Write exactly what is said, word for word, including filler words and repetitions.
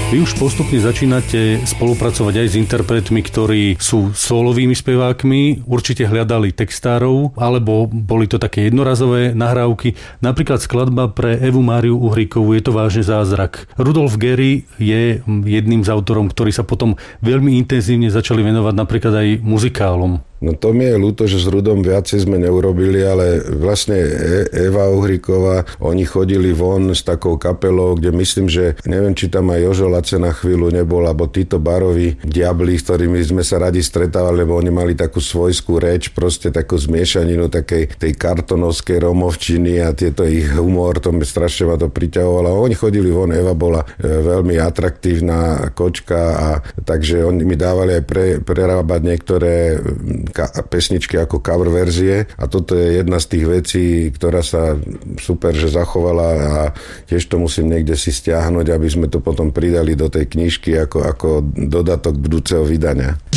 Vy už postupne začínate spolupracovať aj s interpretmi, ktorí sú solovými spevákmi, určite hľadali textárov, alebo boli to také jednorazové nahrávky. Napríklad skladba pre Evu Máriu Uhríkovú Je to vážne zázrak. Rudolf Geri je jedným z autorom, ktorí sa potom veľmi intenzívne začali venovať napríklad aj muzikálom. No to mi je ľúto, že s Rudom viacej sme neurobili, ale vlastne Eva Uhríková, oni chodili von s takou kapelou, kde myslím, že neviem, či tam aj Jožo Lace na chvíľu nebol, alebo títo baroví diabli, s ktorými sme sa radi stretávali, lebo oni mali takú svojskú reč, proste takú zmiešaninu takej tej kartonovskej romovčiny a tieto ich humor, to mi strašne ma to priťahovalo. Oni chodili von, Eva bola veľmi atraktívna kočka, a takže oni mi dávali aj pre, prerábať niektoré pesničky ako cover verzie a toto je jedna z tých vecí, ktorá sa super, že zachovala a tiež to musím niekde si stiahnuť, aby sme to potom pridali do tej knižky ako, ako dodatok budúceho vydania.